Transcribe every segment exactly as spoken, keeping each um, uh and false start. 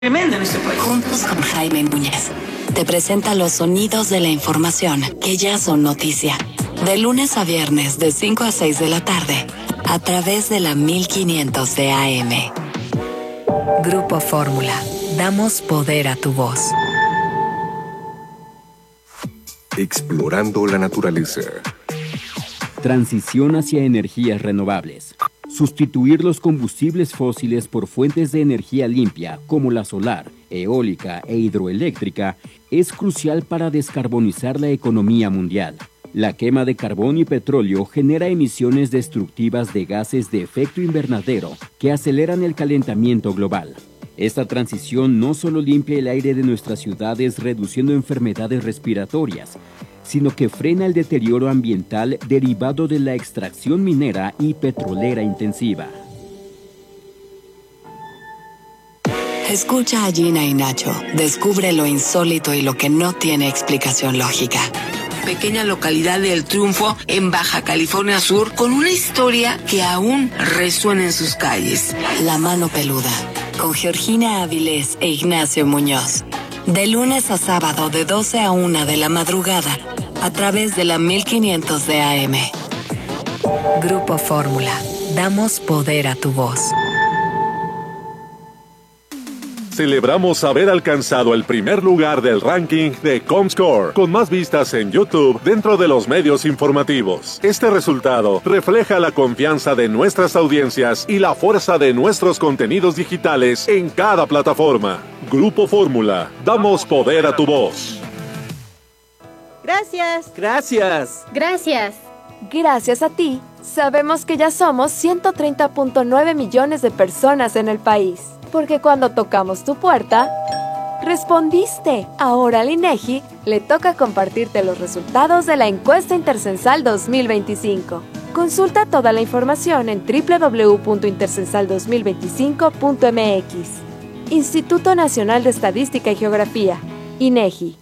tremenda en este país. Juntos con Jaime Núñez, te presenta los sonidos de la información que ya son noticia. De lunes a viernes, de cinco a seis de la tarde, a través de la mil quinientos de A M. Grupo Fórmula. Damos poder a tu voz. Explorando la naturaleza. Transición hacia energías renovables. Sustituir los combustibles fósiles por fuentes de energía limpia, como la solar, eólica e hidroeléctrica, es crucial para descarbonizar la economía mundial. La quema de carbón y petróleo genera emisiones destructivas de gases de efecto invernadero que aceleran el calentamiento global. Esta transición no solo limpia el aire de nuestras ciudades reduciendo enfermedades respiratorias, sino que frena el deterioro ambiental derivado de la extracción minera y petrolera intensiva. Escucha a Gina y Nacho. Descubre lo insólito y lo que no tiene explicación lógica. Pequeña localidad de El Triunfo, en Baja California Sur, con una historia que aún resuena en sus calles. La mano peluda, con Georgina Avilés e Ignacio Muñoz. De lunes a sábado, de doce a una de la madrugada, a través de la mil quinientos de A M. Grupo Fórmula. Damos poder a tu voz. Celebramos haber alcanzado el primer lugar del ranking de Comscore, con más vistas en YouTube dentro de los medios informativos. Este resultado refleja la confianza de nuestras audiencias y la fuerza de nuestros contenidos digitales en cada plataforma. Grupo Fórmula, damos poder a tu voz. Gracias. Gracias. Gracias. Gracias a ti, sabemos que ya somos ciento treinta punto nueve millones de personas en el país. Porque cuando tocamos tu puerta, respondiste. Ahora al INEGI le toca compartirte los resultados de la encuesta Intercensal dos mil veinticinco. Consulta toda la información en doble u doble u doble u punto intercensal dos mil veinticinco punto m x. Instituto Nacional de Estadística y Geografía, INEGI.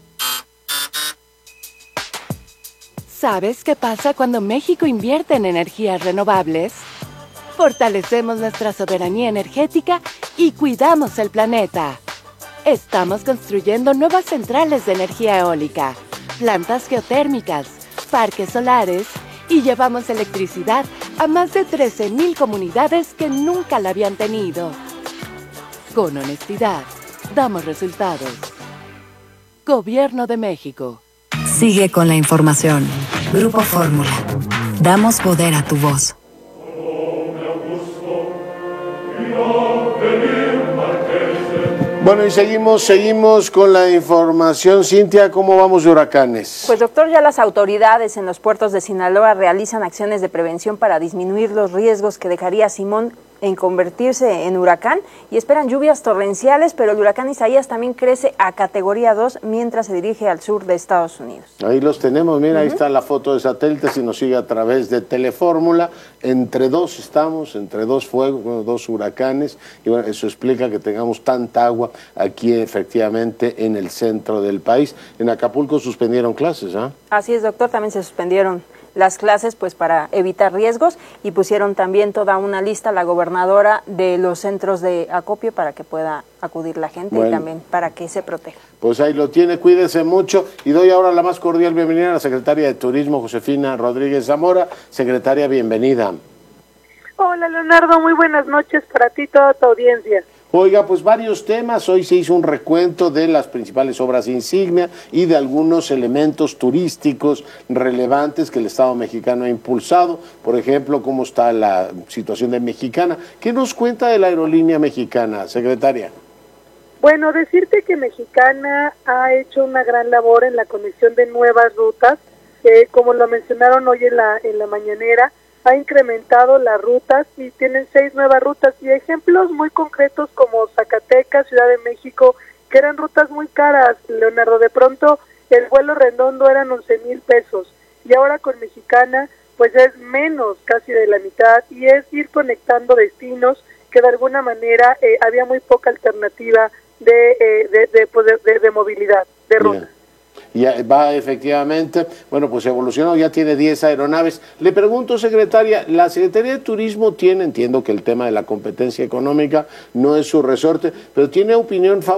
¿Sabes qué pasa cuando México invierte en energías renovables? Fortalecemos nuestra soberanía energética y cuidamos el planeta. Estamos construyendo nuevas centrales de energía eólica, plantas geotérmicas, parques solares y llevamos electricidad a más de trece mil comunidades que nunca la habían tenido. Con honestidad, damos resultados. Gobierno de México. Sigue con la información. Grupo Fórmula. Damos poder a tu voz. Bueno, y seguimos, seguimos con la información. Cintia, ¿cómo vamos de huracanes? Pues doctor, ya las autoridades en los puertos de Sinaloa realizan acciones de prevención para disminuir los riesgos que dejaría Simón en convertirse en huracán y esperan lluvias torrenciales, pero el huracán Isaías también crece a categoría dos mientras se dirige al sur de Estados Unidos. Ahí los tenemos, mira, uh-huh. Ahí está la foto de satélite, si nos sigue a través de Telefórmula. Entre dos estamos, entre dos fuegos, bueno, dos huracanes, y bueno, eso explica que tengamos tanta agua aquí efectivamente en el centro del país. En Acapulco suspendieron clases, ¿ah? ¿eh? Así es, doctor, también se suspendieron las clases pues para evitar riesgos y pusieron también toda una lista la gobernadora de los centros de acopio para que pueda acudir la gente bueno, y también para que se proteja. Pues ahí lo tiene, cuídese mucho y doy ahora la más cordial bienvenida a la secretaria de Turismo, Josefina Rodríguez Zamora. Secretaria, bienvenida. Hola Leonardo, muy buenas noches para ti y toda tu audiencia. Oiga, pues varios temas. Hoy se hizo un recuento de las principales obras insignia y de algunos elementos turísticos relevantes que el Estado mexicano ha impulsado. Por ejemplo, cómo está la situación de Mexicana. ¿Qué nos cuenta de la aerolínea mexicana, secretaria? Bueno, decirte que Mexicana ha hecho una gran labor en la conexión de nuevas rutas. Eh, como lo mencionaron hoy en la, en la mañanera, ha incrementado las rutas y tienen seis nuevas rutas y ejemplos muy concretos como Zacatecas, Ciudad de México, que eran rutas muy caras, Leonardo. De pronto el vuelo redondo eran once mil pesos y ahora con Mexicana pues es menos, casi de la mitad, y es ir conectando destinos que de alguna manera eh, había muy poca alternativa de, eh, de, de, de, de, de movilidad, de ruta. Bien. y va efectivamente, bueno, pues evolucionado, ya tiene diez aeronaves. Le pregunto, secretaria, la Secretaría de Turismo tiene, entiendo que el tema de la competencia económica no es su resorte, pero tiene opinión favorable